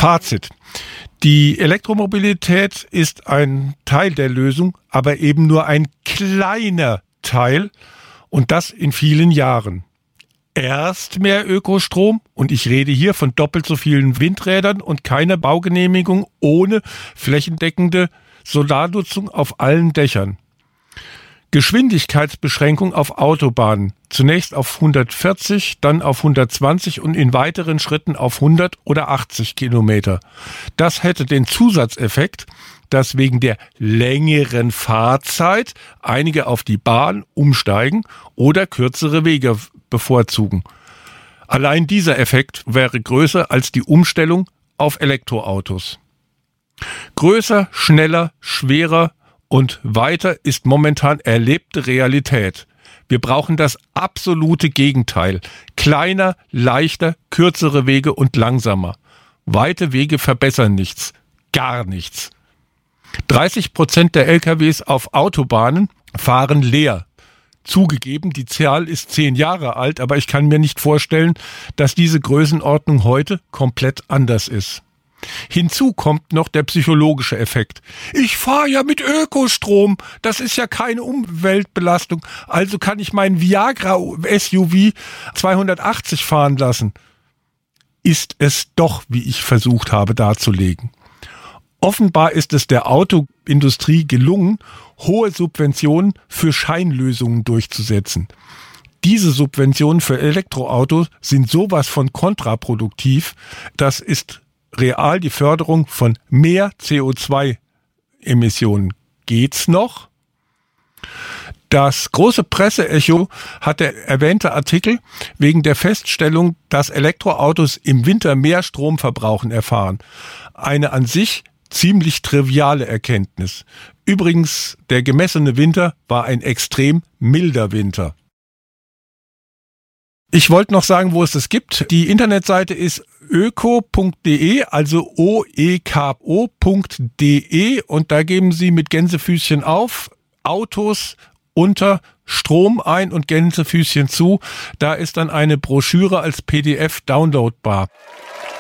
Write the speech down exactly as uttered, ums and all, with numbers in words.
Fazit. Die Elektromobilität ist ein Teil der Lösung, aber eben nur ein kleiner Teil und das in vielen Jahren. Erst mehr Ökostrom und ich rede hier von doppelt so vielen Windrädern und keiner Baugenehmigung ohne flächendeckende Solarnutzung auf allen Dächern. Geschwindigkeitsbeschränkung auf Autobahnen. Zunächst auf hundertvierzig, dann auf hundertzwanzig und in weiteren Schritten auf hundert oder achtzig Kilometer. Das hätte den Zusatzeffekt, dass wegen der längeren Fahrzeit einige auf die Bahn umsteigen oder kürzere Wege bevorzugen. Allein dieser Effekt wäre größer als die Umstellung auf Elektroautos. Größer, schneller, schwerer und weiter ist momentan erlebte Realität. Wir brauchen das absolute Gegenteil. Kleiner, leichter, kürzere Wege und langsamer. Weite Wege verbessern nichts. Gar nichts. dreißig Prozent der L K Ws auf Autobahnen fahren leer. Zugegeben, die Zahl ist zehn Jahre alt, aber ich kann mir nicht vorstellen, dass diese Größenordnung heute komplett anders ist. Hinzu kommt noch der psychologische Effekt. Ich fahre ja mit Ökostrom, das ist ja keine Umweltbelastung, also kann ich meinen Viagra-S U V zweihundertachtzig fahren lassen. Ist es doch, wie ich versucht habe darzulegen. Offenbar ist es der Autoindustrie gelungen, hohe Subventionen für Scheinlösungen durchzusetzen. Diese Subventionen für Elektroautos sind sowas von kontraproduktiv, das ist real die Förderung von mehr C O zwei Emissionen. Geht's noch? Das große Presseecho hat der erwähnte Artikel wegen der Feststellung, dass Elektroautos im Winter mehr Strom verbrauchen, erfahren. Eine an sich ziemlich triviale Erkenntnis. Übrigens, der gemessene Winter war ein extrem milder Winter. Ich wollte noch sagen, wo es das gibt. Die Internetseite ist öko punkt de, also o e k o punkt de und da geben Sie mit Gänsefüßchen auf Autos unter Strom ein und Gänsefüßchen zu. Da ist dann eine Broschüre als P D F downloadbar.